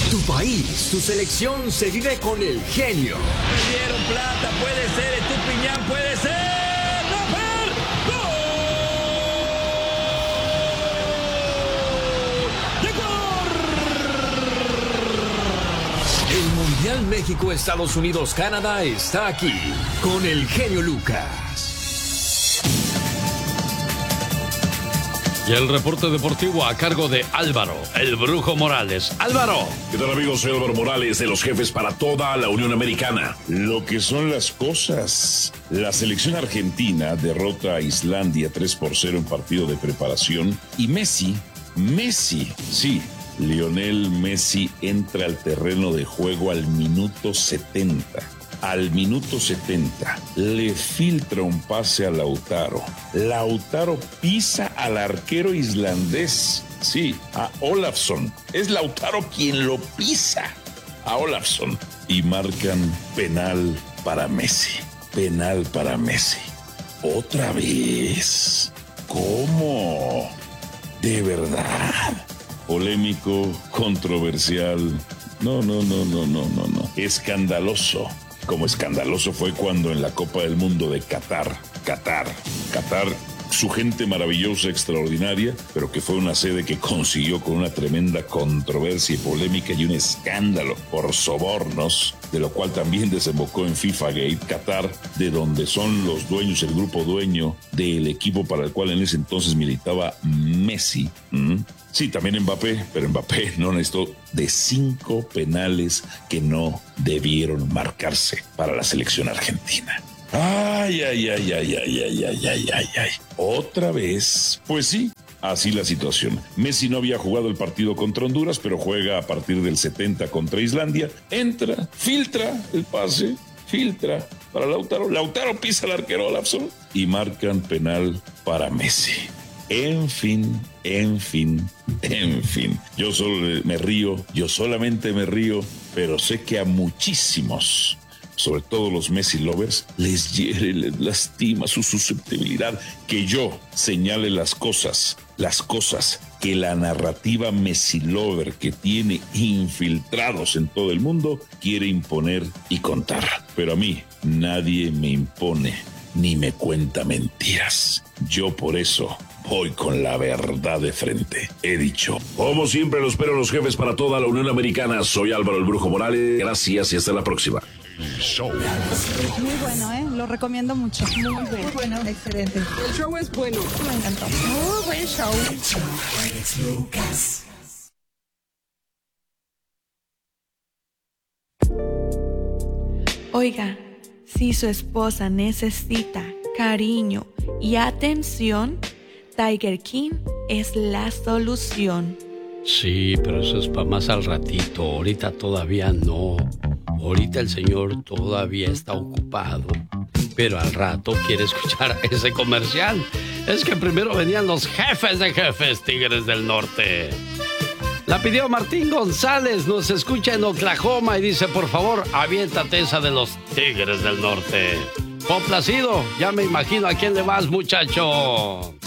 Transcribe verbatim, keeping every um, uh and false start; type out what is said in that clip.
Tu país, tu selección se vive con el genio. Me dieron plata, puede ser, Estupiñán, puede ser. El Mundial México-Estados Unidos-Canadá está aquí con el genio Lucas. Y el reporte deportivo a cargo de Álvaro, el Brujo Morales. ¡Álvaro! ¿Qué tal, amigos? Soy Álvaro Morales, de los jefes para toda la Unión Americana. Lo que son las cosas. La selección argentina derrota a Islandia tres por cero en partido de preparación. Y Messi, Messi, sí, Lionel Messi entra al terreno de juego al minuto setenta. Al minuto setenta, le filtra un pase a Lautaro. Lautaro pisa al arquero islandés. Sí, a Olafsson. Es Lautaro quien lo pisa a Olafsson. Y marcan penal para Messi. Penal para Messi. Otra vez. ¿Cómo? ¿De verdad? Polémico, controversial. No, no, no, no, no, no, no. Escandaloso. Como escandaloso fue cuando en la Copa del Mundo de Qatar, Qatar, Qatar, su gente maravillosa, extraordinaria, pero que fue una sede que consiguió con una tremenda controversia y polémica y un escándalo por sobornos, de lo cual también desembocó en FIFA Gate. Qatar, de donde son los dueños, el grupo dueño del equipo para el cual en ese entonces militaba Messi. ¿Mm? Sí, también Mbappé, pero Mbappé no necesitó de cinco penales que no debieron marcarse para la selección argentina. Ay, ay, ay, ay, ay, ay, ay, ay, ay, ay. Otra vez, pues sí, así la situación. Messi no había jugado el partido contra Honduras, pero juega a partir del setenta contra Islandia. Entra, filtra el pase, filtra para Lautaro. Lautaro pisa al arquero Olafsson y marcan penal para Messi. En fin, en fin, en fin. Yo solo me río, yo solamente me río, pero sé que a muchísimos, sobre todo los Messi lovers, les hiere, les lastima su susceptibilidad que yo señale las cosas, las cosas que la narrativa Messi lover que tiene infiltrados en todo el mundo quiere imponer y contar. Pero a mí nadie me impone ni me cuenta mentiras. Yo por eso voy con la verdad de frente. He dicho. Como siempre, los espero los jefes para toda la Unión Americana. Soy Álvaro el Brujo Morales. Gracias y hasta la próxima. Show. Muy bueno, ¿eh? Lo recomiendo mucho. Muy bueno. Muy bueno. Excelente. El show es bueno. Me encantó. Muy buen show. Oiga, si su esposa necesita cariño y atención, Tiger King es la solución. Sí, pero eso es para más al ratito. Ahorita todavía no. Ahorita el señor todavía está ocupado. Pero al rato quiere escuchar ese comercial. Es que primero venían los jefes de jefes, Tigres del Norte. La pidió Martín González, nos escucha en Oklahoma y dice, por favor, aviéntate esa de los Tigres del Norte. Complacido, ya me imagino a quién le vas, muchacho.